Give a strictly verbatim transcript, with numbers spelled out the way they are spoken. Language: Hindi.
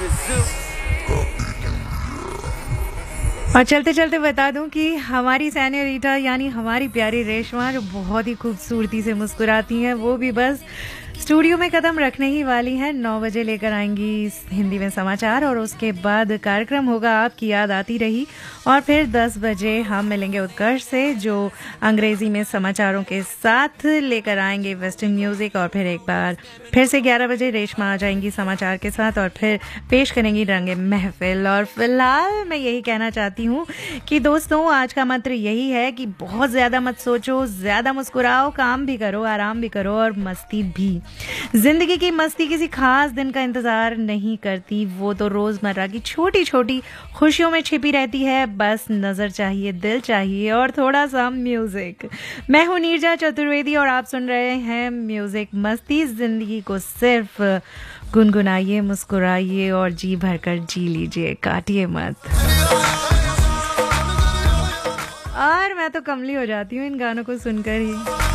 और चलते चलते बता दूं कि हमारी सेन्योरिटा यानी हमारी प्यारी रेशमा जो बहुत ही खूबसूरती से मुस्कुराती हैं, वो भी बस स्टूडियो में कदम रखने ही वाली हैं। नौ बजे लेकर आएंगी हिंदी में समाचार और उसके बाद कार्यक्रम होगा आपकी याद आती रही और फिर दस बजे हम मिलेंगे उत्कर्ष से जो अंग्रेजी में समाचारों के साथ लेकर आएंगे वेस्टर्न म्यूजिक और फिर एक बार फिर से ग्यारह बजे रेशमा आ जाएंगी समाचार के साथ और फिर पेश करेंगी रंगे महफिल। और फिलहाल मैं यही कहना चाहती हूँ कि दोस्तों आज का मंत्र यही है कि बहुत ज़्यादा मत सोचो, ज़्यादा मुस्कुराओ, काम भी करो, आराम भी करो और मस्ती भी। जिंदगी की मस्ती किसी खास दिन का इंतजार नहीं करती, वो तो रोजमर्रा की छोटी छोटी खुशियों में छिपी रहती है। बस नजर चाहिए, दिल चाहिए और थोड़ा सा म्यूजिक। मैं हूं नीरजा चतुर्वेदी और आप सुन रहे हैं म्यूजिक मस्ती। जिंदगी को सिर्फ गुनगुनाइए, मुस्कुराइए और जी भरकर जी लीजिए, काटिए मत। और मैं तो कमली हो जाती हूँ इन गानों को सुनकर ही।